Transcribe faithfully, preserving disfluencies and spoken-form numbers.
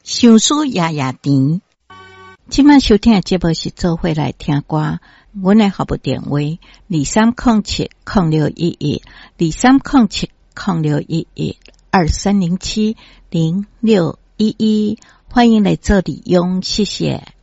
想书夜夜甜。今晚收听的节目是做伙来听歌，阮的服务电话二三零七零六一一二三零七零六一一二三零七零六一一，欢迎来做利用，谢谢。